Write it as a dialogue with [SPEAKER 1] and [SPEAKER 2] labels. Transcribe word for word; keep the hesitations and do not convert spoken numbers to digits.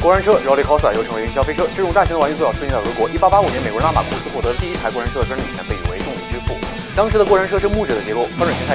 [SPEAKER 1] 过山车 Rollercoaster 又称为云霄飞车，这种大型的玩具最早出现在俄国。一八八五年，美国人拉马库斯获得第一台过山车的专利权，被誉为动力之父。当时的过山车是木质的结构，方转形态